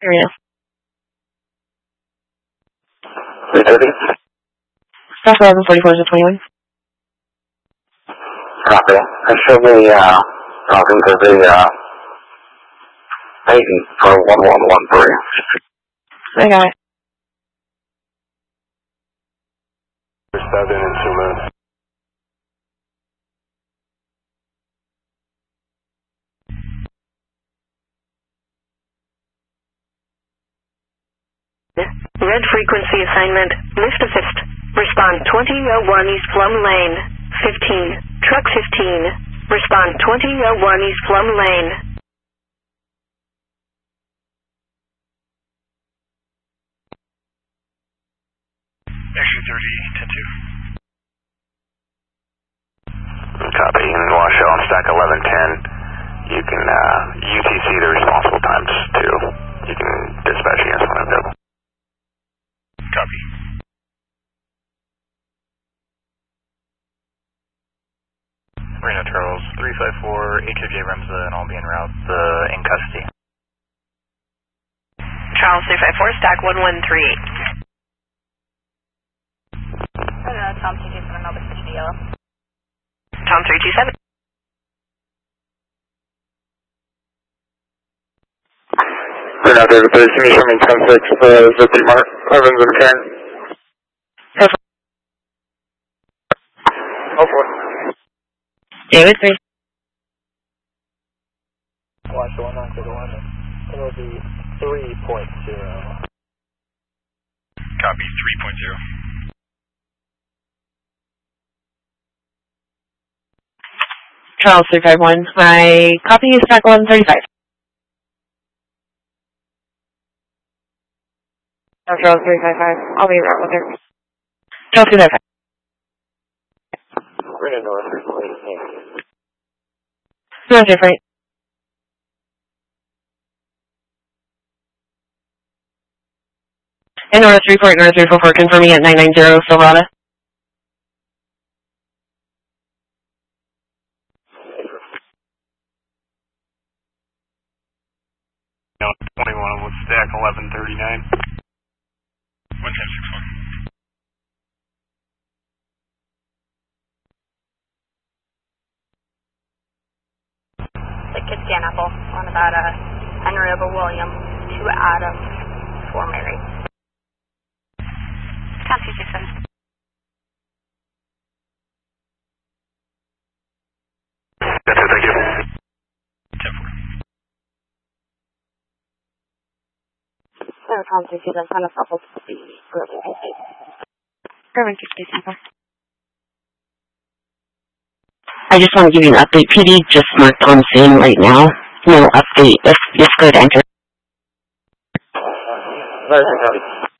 There he is. 330. Staff 1144 to 21. Copy. I show the, talking to the, Peyton for 1113. I got it. 7 and 2 minutes. Red frequency assignment, lift assist. Respond 2001 East Plum Lane. 15, truck 15. Respond 2001 East Plum Lane. Extra 30, 10-2. Copy. In Washoe on stack 1110. You can, UTC the responsible times too. You can dispatch against one available. Copy. Reno Charles, 354, HOJ Remza, and I'll be en route in custody. Charles 354, stack 1138. Tom 227, Melbourne City to Yellow. Tom 327. We're not there to base. Can you show me 10-6, Zippy Mark, Evans and Karen? David 3. Watch the 19 to the 1. It'll be 3.0. Copy, 3.0. Charles 351. My copy is stack 135. Charles 355. I'll be right with her. Charles 355. We're in North 348. No different. And North 34, North 344, confirming at 990 Silverado. No, 21 with stack 1139. 11061. The Kid Scan Apple on about Henry over William, 2 Adam, 4 Mary. Tom 227. That's it, thank you. 10-4. Tom 327, sign us up with the group. Perfect, 57. I just want to give you an update. PD just marked on scene right now. No update. Just go to enter. Very good.